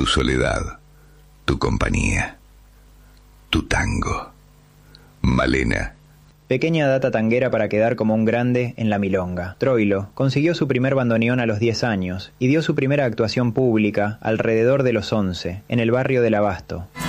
tu soledad, tu compañía, tu tango. Malena. Pequeña data tanguera para quedar como un grande en la milonga. Troilo consiguió su primer bandoneón a los 10 años y dio su primera actuación pública alrededor de los 11, en el barrio del Abasto.